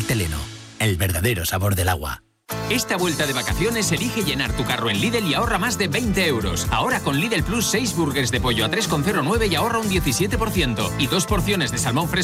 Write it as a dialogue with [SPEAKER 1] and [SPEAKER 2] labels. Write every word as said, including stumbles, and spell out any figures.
[SPEAKER 1] Teleno, el verdadero sabor del agua.
[SPEAKER 2] Esta vuelta de vacaciones elige llenar tu carro en Lidl y ahorra más de veinte euros. Ahora con Lidl Plus seis burgers de pollo a tres con cero nueve y ahorra un diecisiete por ciento. Y dos porciones de salmón fresco